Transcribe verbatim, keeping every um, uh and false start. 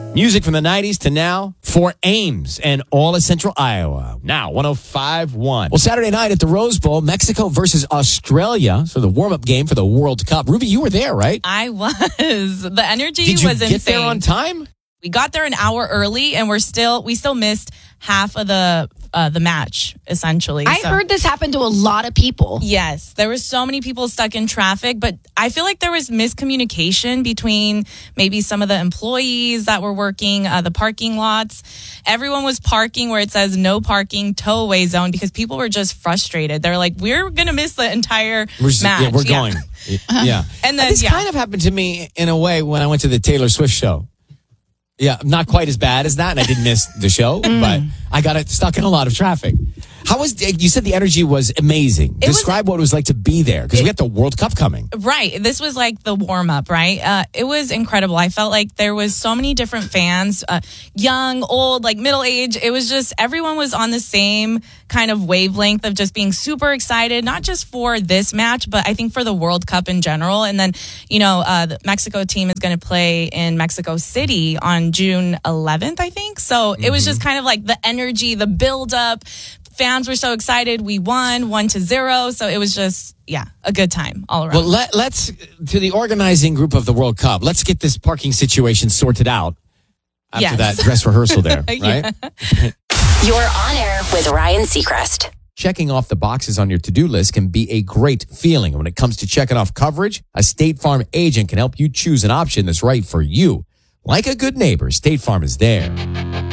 Music from the nineties to now for Ames and all of Central Iowa. Now, one oh five point one. Well, Saturday night at the Rose Bowl, Mexico versus Australia. So the warm-up game for the World Cup. Ruby, you were there, right? I was. The energy Did you was get insane. there on time? We got there an hour early, and we're still we still missed half of the uh, the match, essentially. I so. heard this happened to a lot of people. Yes, there were so many people stuck in traffic, but I feel like there was miscommunication between maybe some of the employees that were working uh, the parking lots. Everyone was parking where it says no parking, tow away zone, because people were just frustrated. They're like, we're going to miss the entire we're just, match. Yeah, we're yeah. going. Yeah. And then, this yeah. kind of happened to me in a way when I went to the Taylor Swift show. Yeah, not quite as bad as that, and I didn't miss the show, mm. but I got it stuck in a lot of traffic. How was, you said the energy was amazing. It Describe was, what it was like to be there, because we got the World Cup coming. Right. This was like the warm-up, right? Uh, it was incredible. I felt like there was so many different fans, uh, young, old, like middle age. It was just, everyone was on the same kind of wavelength of just being super excited, not just for this match, but I think for the World Cup in general. And then, you know, uh, the Mexico team is going to play in Mexico City on June eleventh, I think. So mm-hmm. it was just kind of like the energy, the build-up. Fans were so excited. We won one to zero. So it was just, yeah, a good time all around. Well, let, let's, to the organizing group of the World Cup, let's get this parking situation sorted out after yes. that dress rehearsal there, right? You're on air with Ryan Seacrest. Checking off the boxes on your to-do list can be a great feeling. When it comes to checking off coverage, a State Farm agent can help you choose an option that's right for you. Like a good neighbor, State Farm is there.